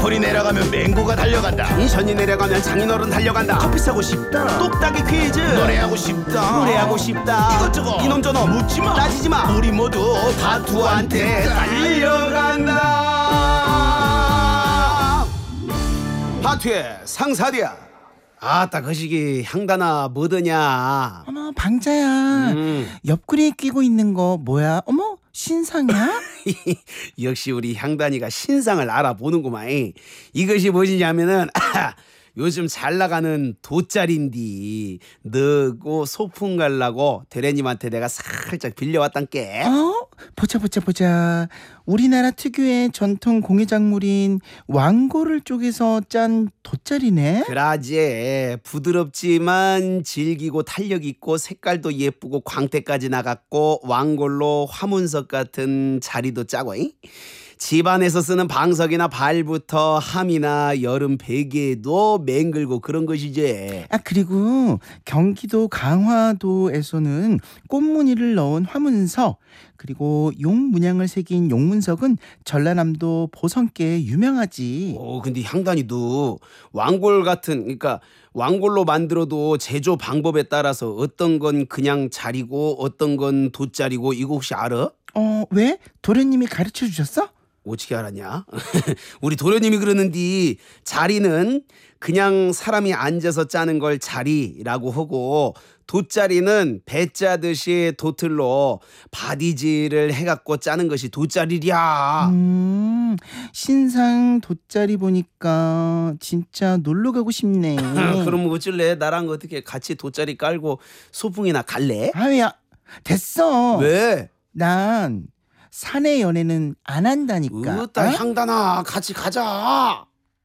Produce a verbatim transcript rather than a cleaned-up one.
애플이 내려가면 맹고가 달려간다. 인션이 내려가면 장인어른 달려간다. 커피 사고 싶다. 똑딱이 퀴즈. 노래하고 싶다. 노래하고 싶다. 이것저것 이놈저놈 묻지마 따지지마. 우리 모두 다투한테 달려간다. 파투의 상사디야. 아따 그 시기 향단아 뭐더냐. 어머 방자야. 음. 옆구리에 끼고 있는 거 뭐야? 어머 신상이야? 역시 우리 향단이가 신상을 알아보는구만. 이것이 무엇이냐면은 요즘 잘 나가는 돗자리인디 너고 소풍 갈라고 대래님한테 내가 살짝 빌려왔단께. 어? 보자 보자 보자. 우리나라 특유의 전통 공예작물인 왕고를 쪼개서 짠 돗자리네. 그라지. 부드럽지만 질기고 탄력 있고 색깔도 예쁘고 광택까지 나갔고 왕골로 화문석 같은 자리도 짜고. 잉? 집안에서 쓰는 방석이나 발부터 함이나 여름 베개도 맹글고 그런 것이지. 아 그리고 경기도 강화도에서는 꽃무늬를 넣은 화문석 그리고 용 문양을 새긴 용문석은 전라남도 보성께 유명하지. 오, 근데 향단이도 왕골 같은, 그러니까 왕골로 만들어도 제조 방법에 따라서 어떤 건 그냥 자리고 어떤 건 돗자리고 이거 혹시 알아? 어 왜? 도련님이 가르쳐 주셨어? 어떻게 알았냐? 우리 도련님이 그러는디 자리는 그냥 사람이 앉아서 짜는 걸 자리라고 하고 돗자리는 배 짜듯이 돗틀로 바디질을 해갖고 짜는 것이 돗자리랴. 음, 신상 돗자리 보니까 진짜 놀러 가고 싶네. 그럼 어쩔래? 나랑 어떻게 같이 돗자리 깔고 소풍이나 갈래? 아야 됐어. 왜? 난 사내 연애는 안 한다니까. 으따 어? 향단아 같이 가자.